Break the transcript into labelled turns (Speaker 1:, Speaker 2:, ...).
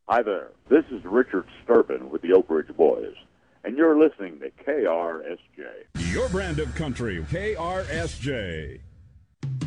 Speaker 1: Hi there. This is Richard Sturpin with the Oak Ridge Boys, and you're listening to KRSJ.
Speaker 2: Your brand of country, KRSJ.